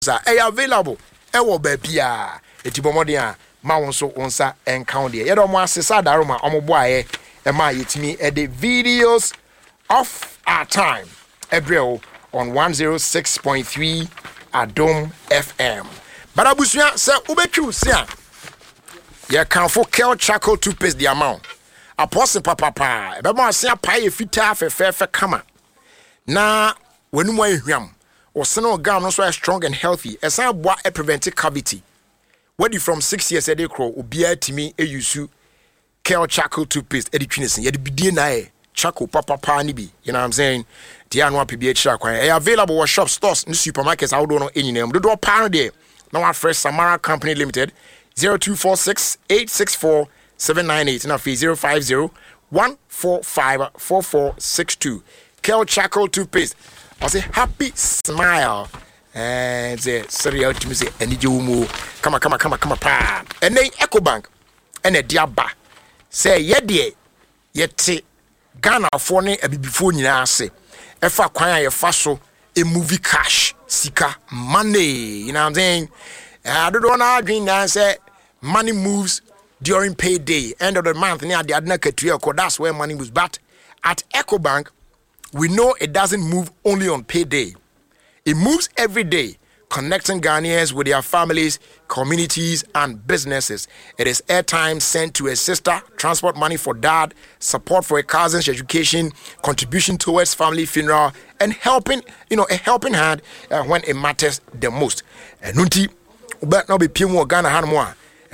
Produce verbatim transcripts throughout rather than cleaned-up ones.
sa e available e wo ba bia eti bomode a ma won so onsa encount there ye do mo asesa daro ma omobo aye e ma yetimi e the videos of our time ebreo on one oh six point three Adom F M barabusua se ubetwu se a ye kanfo Kel Charcoal toothpaste the amount apostle papa pa e be mo ase apae fita fefefe kama na wenu mo ehwam o se no gam no so strong and healthy esa boa e prevent cavity wadi from six years e dey kro obia timi e use Kel Charcoal toothpaste e dey twinesen ye dey bidie na e charcoal papa pa ni bi you know what I'm saying the annual P B H kwan e available at shop stores in supermarkets I don't know any name do do pa no there now our fresh Samara Company Limited zero two four six eight six four seven nine eight and fee zero five zero one four five four four six two Kel Charcoal toothpaste I say happy smile and say sorry out to me say any jumu come on come on come on come on pa and then EcoBank and a diaba say ye de yet Ghana for ne abibifo nyina ase efa kwan a ye fa so a movie cash sika money you know what I'm saying I don't know dream na say money moves during payday end of the month near the adna ketua that's where money moves but at EcoBank we know it doesn't move only on payday it moves every day connecting Ghanaians with their families, communities, and businesses. It is airtime sent to a sister, transport money for dad, support for a cousin's education, contribution towards family funeral, and helping, you know, a helping hand uh, when it matters the most. And nunti, but now be pimu Ghana hanmwa.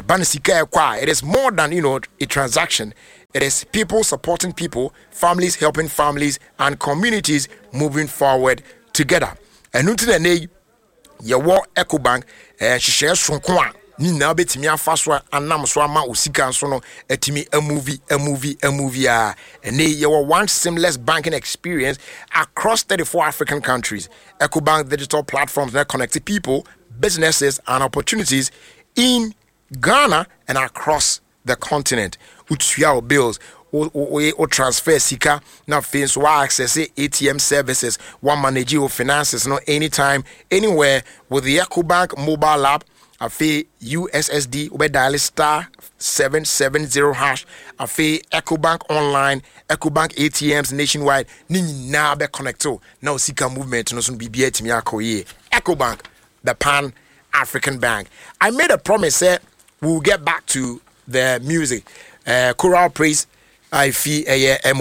It is more than, you know, a transaction. It is people supporting people, families helping families, and communities moving forward together. And nunti the ye wo EcoBank eh hihye sonko a ni na betimi afa so anam so ama osika so no etimi a movie a movie a movie a ene ye wo one seamless banking experience across thirty-four African countries. EcoBank digital platforms that connect people, businesses and opportunities in Ghana and across the continent. Utua bills or, or, or transfer sika now fins or access A T M services one manage your finances no anytime anywhere with the EcoBank mobile app a fee U S S D or dial star seven seven zero hash a fee EcoBank online EcoBank A T Ms nationwide ni na be connecto now sika movement no so be be at me akoye EcoBank the Pan African Bank. I made a promise that we'll get back to the music uh, choral praise I feel a